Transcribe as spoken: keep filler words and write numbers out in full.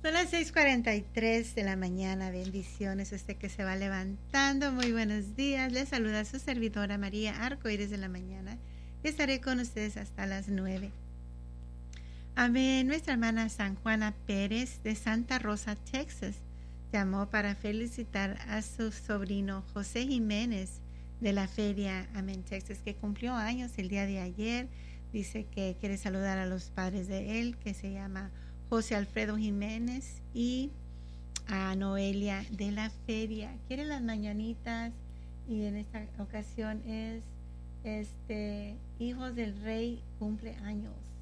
Son las seis cuarenta y tres de la mañana. Bendiciones. Usted que se va levantando. Muy buenos días. Les saluda su servidora María Arcoíris de la mañana. Estaré con ustedes hasta las nueve. Amén. Nuestra hermana San Juana Pérez de Santa Rosa, Texas, llamó para felicitar a su sobrino José Jiménez de la feria Amén, Texas, que cumplió años el día de ayer. Dice que quiere saludar a los padres de él, que se llama José Alfredo Jiménez, y a Noelia de la feria. Quiere las mañanitas, y en esta ocasión es este Hijos del Rey cumple años.